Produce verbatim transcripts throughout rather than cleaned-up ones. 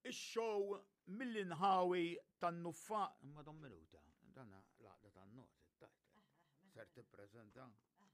Ix-show mill-inħawi tan-nuffa. Madam minuta, danna laqda tan-not, it-tajt. Ser tippreżenta.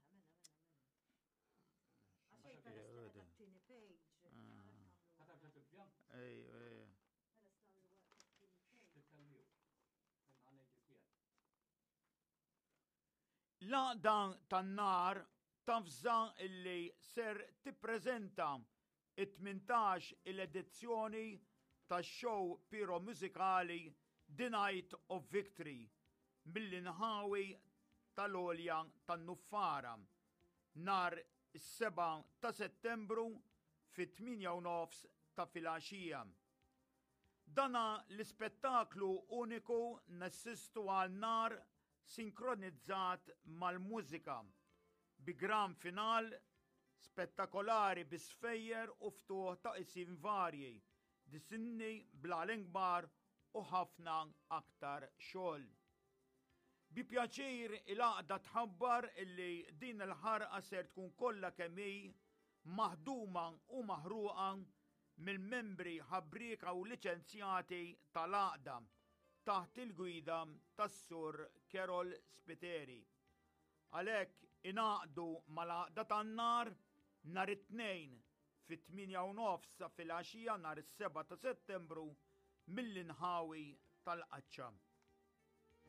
Laqda tan-nar tafża illi ser tippreżenta it-tmintax il-edizzjoni tax-show piro mużikali The Night of Victory mill-inħawi tal-Olja tan-Nuffara nhar is-seba' ta' Settembru fit-tminja u nofs ta' filgħaxija. Dana l-ispettaklu uniku nassistu għal nar sinkronizzat mal-mużika bi gran final spettakolari bisfejjer u ftuħ ta' isim varji, disinni bl-għal-ingbar u ħafna aktar xogħol. Bi pjaċir il-għaqda tħabbar illi din il-ħarqa ser tkun kollha kemm hi maħduma u maħruqa mill-membri ħabbrika u liċenzjati tal-għaqda taħt il-gwida tas-Sur Carol Spiteri. Għalhekk ingħaqdu mal-għaqda tan-nar nhar it-tnejn fit-tminja u nofs sa filgħaxija nhar is-seba' ta' Settembru mill-inħawi tal-Qaċċa.